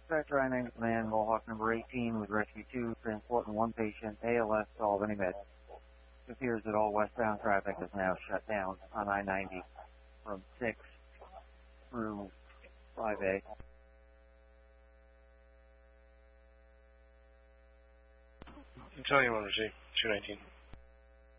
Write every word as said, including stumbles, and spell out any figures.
Dispatcher I nine Command, Mohawk number eighteen with Rescue two, transporting one patient, A L S to Albany Med. It appears that all westbound traffic is now shut down on I ninety from six through five A. Italian one received, two nineteen.